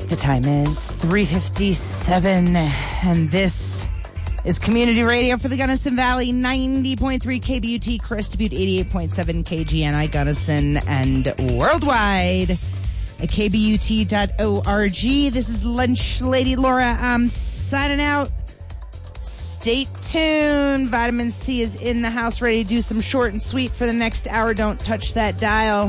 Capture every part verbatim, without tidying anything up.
The time is three fifty-seven, and this is Community Radio for the Gunnison Valley, ninety point three K B U T, Crest Butte, eighty-eight point seven K G N I Gunnison, and worldwide at K B U T dot org. This is Lunch Lady Laura. I'm signing out. Stay tuned. Vitamin C is in the house, ready to do some short and sweet for the next hour. Don't touch that dial.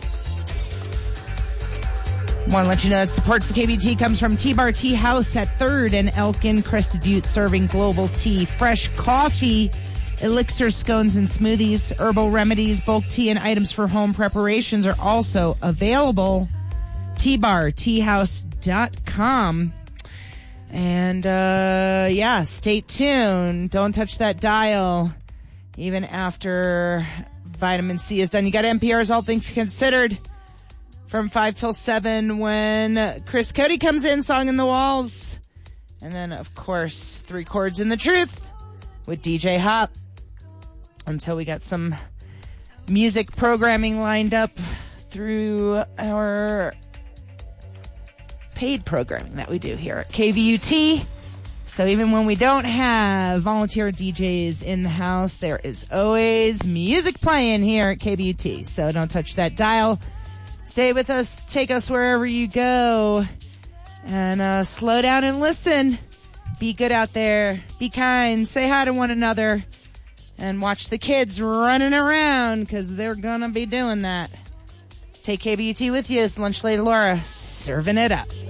Want to let you know that support for K B T comes from T-Bar Tea House at third and Elkin, Crested Butte, serving global tea, fresh coffee, elixir scones and smoothies, herbal remedies, bulk tea, and items for home preparations are also available. T bar tea house dot com. And, uh, yeah, stay tuned. Don't touch that dial even after Vitamin C is done. You got N P R's All Things Considered from five till seven when Chris Cody comes in, Song in the Walls. And then, of course, Three Chords in the Truth with D J Hop. Until we got some music programming lined up through our paid programming that we do here at K V U T. So even when we don't have volunteer D Js in the house, there is always music playing here at K B U T. So don't touch that dial. Stay with us. Take us wherever you go. And uh, slow down and listen. Be good out there. Be kind. Say hi to one another. And watch the kids running around, because they're going to be doing that. Take K B U T with you. It's Lunch Lady Laura serving it up.